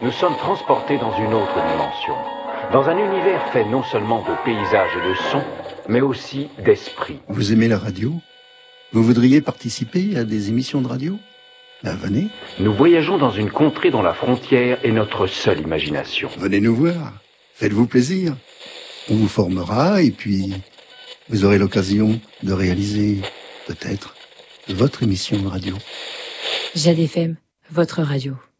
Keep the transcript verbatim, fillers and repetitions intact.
nous sommes transportés dans une autre dimension, dans un univers fait non seulement de paysages et de sons, mais aussi d'esprit. Vous aimez la radio ? Vous voudriez participer à des émissions de radio ? Ben venez. Nous voyageons dans une contrée dont la frontière est notre seule imagination. Venez nous voir, faites-vous plaisir. On vous formera et puis vous aurez l'occasion de réaliser, peut-être, votre émission de radio. Jade F M, votre radio.